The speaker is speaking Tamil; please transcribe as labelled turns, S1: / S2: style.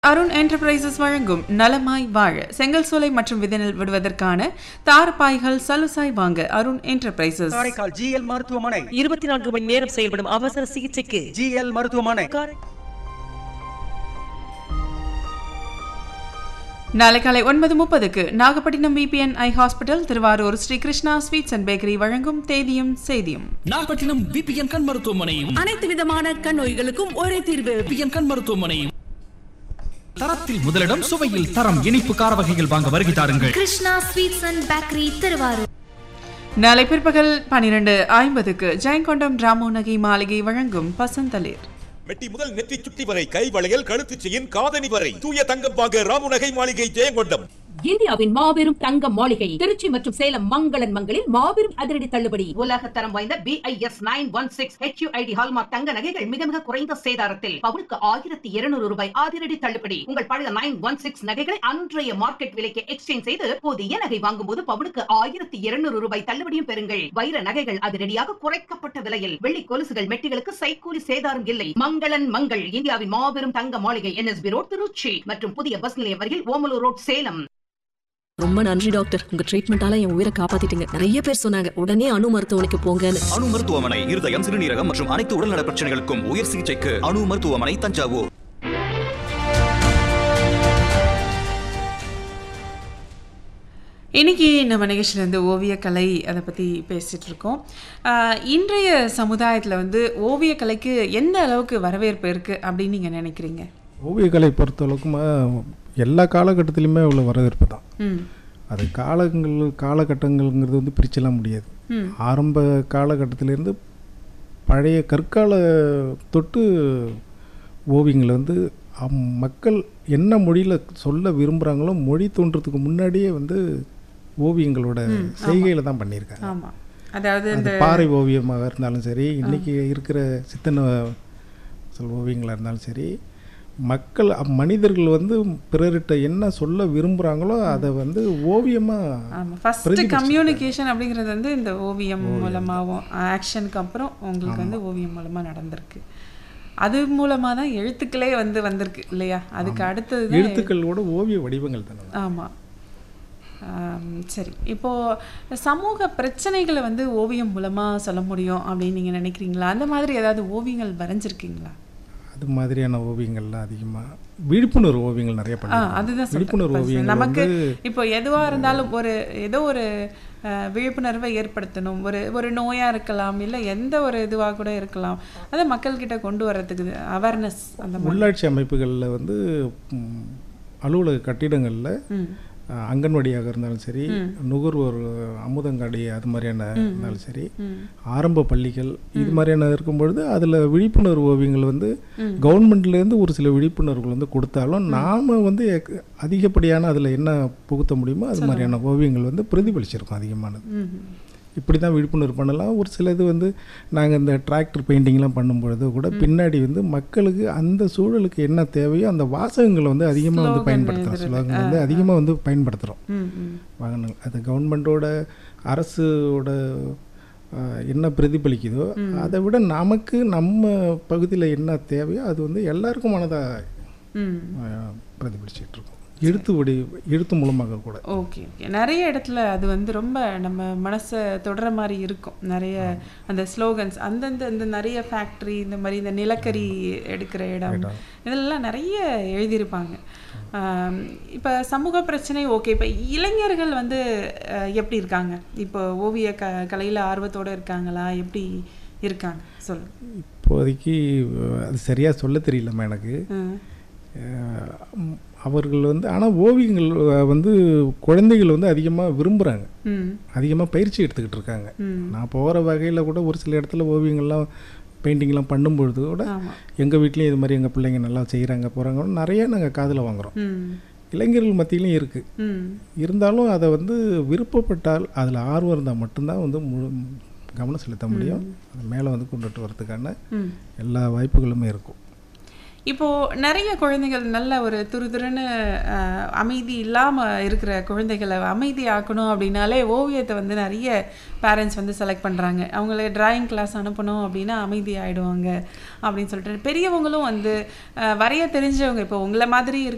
S1: அருண் என்டர்பிரைசஸ் வழங்கும் நலமாய் வாழ செங்கல் சோலை மற்றும் விதைநெல் விடுவதற்கான தார்பாய்கள் சலுசாய் வாங்க அருண் என்டர்பிரைசஸ்
S2: காரைக்கால் GL மருத்துவமனை
S3: 24 மணி நேரம் செயல்படும் அவசர சிகிச்சைக்கு
S2: GL மருத்துவமனை.
S1: நாளை காலை 9:30 Nagapattinam VPN I hospital, Thiruvarur Sri Krishna sweets and bakery வழங்கும் தேதியும் செய்தியும்.
S4: நாகப்பட்டினம் VPN கண் மருத்துவமனையும்
S3: அனைத்து விதமான கண் நோய்களுக்கும் ஒரே தீர்வு.
S4: VPN கண் மருத்துவமனையும். தரத்தில் முதலிடம், சுவையில் தரம். இனிப்பு கார வகைகள் வாங்க வருகை தாருங்கள்.
S5: Krishna sweets and bakery, Thiruvarur.
S1: நாளை பிற்பகல் 12:50 ஜெயங்கொண்டம் ராமோநகை மாளிகை வழங்கும் பசந்தளிர்.
S6: மெட்டி முதல் நெற்றி சுட்டி வரை, கை வளையல், கழுத்து செயின், காதணி வரை தூய தங்கம் வாங்க ராமநகை மாளிகை ஜெயங்கொண்டம்.
S7: இந்தியாவின் மாபெரும் தங்க மாளிகை திருச்சி மற்றும் சேலம் மங்களன் மங்களில் மாபெரும் அதிரடி தள்ளுபடி. உலக தரம் வாய்ந்த BIS 916 HUID ஹால்மார்க் தங்க நகைகள் மிக மிக குறைந்த சேதாரத்தில் பவுனுக்கு 1200 ரூபாய் அதிரடி தள்ளுபடி. உங்கள் பழைய 916 நகைகளை அன்றைய மார்க்கெட் விலைக்கு எக்ஸ்சேஞ்ச் செய்து புதிய நகை வாங்கும் போது பவுனுக்கு 1200 ரூபாய் தள்ளுபடியும் பெறுங்கள். வைர நகைகள் அதிரடியாக குறைக்கப்பட்ட விலையில், வெள்ளி கொலுசுகள் மெட்டிகளுக்கு சைக்கூலி சேதாரம் இல்லை. மங்களன் மங்கள் இந்தியாவின் மாபெரும் தங்க மாளிகை NSB ரோட் திருச்சி மற்றும் புதிய பஸ் நிலையம் வரையில் ஓமலூர் ரோட் சேலம்.
S3: ரொம்ப நன்றி டாக்டர், உங்க ட்ரீட்மெண்டால என் உயிரை காப்பாத்திட்டீங்க. நிறைய பேர் சொன்னாங்க உடனே அணு மருத்துவமனைக்கு போங்கன்னு.
S8: அணு மருத்துவமனை இருதயம், சிறுநீரகம் மற்றும் அனைத்து உடல்நல பிரச்சனைகளுக்கும் உயர் சிகிச்சைக்கு அணு மருத்துவமனை, தஞ்சாவூர்.
S1: இன்னைக்கு நம்ம நிகழ்ச்சியிலேருந்து ஓவியக்கலை அதை பற்றி பேசிகிட்டு இருக்கோம். இன்றைய சமுதாயத்தில் ஓவியக்கலைக்கு எந்த அளவுக்கு வரவேற்பு இருக்குது அப்படின்னு நீங்கள் நினைக்கிறீங்க?
S9: ஓவியக்கலை பொறுத்தளவுக்கு எல்லா காலகட்டத்திலையுமே உள்ள வரவேற்பு தான். அது காலகட்டங்கள்ங்கிறது பிரிச்செல்லாம் முடியாது. ஆரம்ப காலகட்டத்திலேருந்து பழைய கற்கால தொட்டு ஓவியங்கள் மக்கள் என்ன மொழியில் சொல்ல விரும்புகிறாங்களோ மொழி தோன்றதுக்கு முன்னாடியே ஓவியங்களோட செய்கையில் தான் பண்ணியிருக்காங்க.
S1: ஆமாம், அதாவது
S9: அந்த பாறை ஓவியமாக இருந்தாலும் சரி, இன்றைக்கி இருக்கிற சித்தன ஓவியங்களாக இருந்தாலும் சரி, மக்கள் மனிதர்கள் பிறர்கிட்ட என்ன சொல்ல விரும்புகிறாங்களோ அதை ஓவியமாக
S1: ஃபஸ்ட்டு கம்யூனிகேஷன் அப்படிங்கிறது இந்த ஓவியம் மூலமாகவும், ஆக்ஷனுக்கு அப்புறம் உங்களுக்கு ஓவியம் மூலமாக நடந்திருக்கு. அது மூலமாக தான் எழுத்துக்களே வந்திருக்கு இல்லையா? அதுக்கு அடுத்தது
S9: எழுத்துக்களோட ஓவிய வடிவங்கள் தானே.
S1: ஆமாம், சரி. இப்போது சமூக பிரச்சனைகளை ஓவியம் மூலமாக சொல்ல முடியும் அப்படின்னு நீங்கள் நினைக்கிறீங்களா? அந்த மாதிரி ஏதாவது ஓவியங்கள் வரைஞ்சிருக்கீங்களா?
S9: அது மாதிரியான ஓவியங்கள்லாம் அதிகமாக விழிப்புணர்வு ஓவியங்கள் நிறைய பண்ணுறாங்க.
S1: அதுதான்
S9: விழிப்புணர்வு ஓவியங்கள்
S1: நமக்கு இப்போ எதுவாக இருந்தாலும் ஏதோ ஒரு விழிப்புணர்வை ஏற்படுத்தணும். ஒரு நோயாக இருக்கலாம், இல்லை எந்த ஒரு இதுவாக கூட இருக்கலாம், அதை மக்கள்கிட்ட கொண்டு வர்றதுக்கு அவேர்னஸ். அந்த
S9: உள்ளாட்சி அமைப்புகளில் அலுவலக கட்டிடங்களில் அங்கன்வாடியாக இருந்தாலும் சரி, நுகர்வோர் அமுதங்காடி அது மாதிரியான இருந்தாலும் சரி, ஆரம்ப பள்ளிகள் இது மாதிரியான இருக்கும்பொழுது அதில் விழிப்புணர்வு ஓவியங்கள் கவர்மெண்ட்லேருந்து ஒரு சில விழிப்புணர்வுகள் கொடுத்தாலும் நாம் அதிகப்படியான அதில் என்ன புகுத்த முடியுமோ அது மாதிரியான ஓவியங்கள் பிரதிபலிச்சிருக்கோம் அதிகமானது. இப்படி தான் விழிப்புணர்வு பண்ணலாம். ஒரு சில இது நாங்கள் இந்த டிராக்டர் பெயிண்டிங்லாம் பண்ணும்பொழுது கூட பின்னாடி மக்களுக்கு அந்த சூழலுக்கு என்ன தேவையோ அந்த வாசகங்களை அதிகமாக பயன்படுத்துகிறோம். ஸ்லோகங்கள் அதிகமாக பயன்படுத்துகிறோம் வாகனங்கள். அது கவர்மெண்ட்டோட அரசோட என்ன பிரதிபலிக்குதோ அதை விட நமக்கு நம்ம பகுதியில் என்ன தேவையோ அது எல்லாருக்குமானதாக பிரதிபலிச்சிட்டு இருக்கோம். எழுத்து மூலமாக கூட.
S1: ஓகே, நிறைய இடத்துல அது ரொம்ப நம்ம மனசை தொடர மாதிரி இருக்கும். நிறைய அந்த ஸ்லோகன்ஸ் இந்த நிறைய ஃபேக்ட்ரி, இந்த மாதிரி இந்த நிலக்கரி எடுக்கிற இடம், இதெல்லாம் நிறைய எழுதியிருப்பாங்க. இப்போ சமூக பிரச்சனை ஓகே. இப்போ இளைஞர்கள் எப்படி இருக்காங்க? இப்போ ஓவிய கலையில் ஆர்வத்தோடு இருக்காங்களா? எப்படி இருக்காங்க சொல்லு.
S9: இப்போதைக்கு அது சரியாக சொல்ல தெரியலம்மா எனக்கு. அவர்கள் ஆனால் ஓவியங்கள் குழந்தைகள் அதிகமாக விரும்புகிறாங்க, அதிகமாக பயிற்சி எடுத்துக்கிட்டு இருக்காங்க. நான் போகிற வகையில் கூட ஒரு சில இடத்துல ஓவியங்கள்லாம் பெயிண்டிங்லாம் பண்ணும்பொழுது கூட எங்கள் வீட்லேயும் இது மாதிரி எங்கள் பிள்ளைங்க நல்லா செய்கிறாங்க போகிறாங்க நிறைய நாங்கள் காதில் வாங்குகிறோம். இளைஞர்கள் மத்தியிலையும் இருக்குது. இருந்தாலும் அதை விருப்பப்பட்டால், அதில் ஆர்வம் இருந்தால் மட்டும்தான் கவனம் செலுத்த முடியும். அதை மேலே கொண்டுட்டு வரதுக்கான எல்லா வாய்ப்புகளுமே இருக்கும்.
S1: இப்போது நிறைய குழந்தைகள் நல்ல ஒரு துருதுருன்னு அமைதி இல்லாமல் இருக்கிற குழந்தைகளை அமைதி ஆக்கணும் அப்படின்னாலே ஓவியத்தை நிறைய பேரண்ட்ஸ் செலக்ட் பண்ணுறாங்க. அவங்கள டிராயிங் கிளாஸ் அனுப்பணும் அப்படின்னா அமைதி ஆகிடுவாங்க அப்படின்னு சொல்லிட்டு பெரியவங்களும் வரைய தெரிஞ்சவங்க இப்போ உங்களை மாதிரி